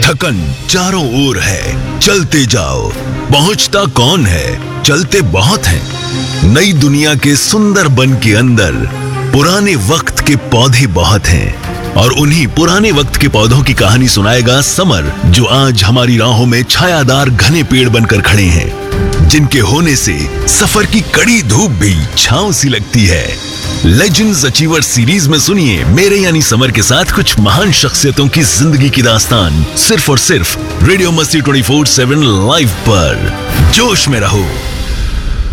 थकन चारों ओर है, चलते जाओ। पहुंचता कौन है, चलते बहुत हैं। नई दुनिया के सुंदर बन के अंदर पुराने वक्त के पौधे बहुत हैं, और उन्हीं पुराने वक्त के पौधों की कहानी सुनाएगा समर, जो आज हमारी राहों में छायादार घने पेड़ बनकर खड़े हैं, जिनके होने से सफर की कड़ी धूप भी छांव सी लगती है। लेजेंड्स अचीवर सीरीज में सुनिए मेरे यानी समर के साथ कुछ महान शख्सियतों की जिंदगी की दास्तान, सिर्फ और सिर्फ रेडियो मस्ती 24/7 लाइव पर। जोश में रहो।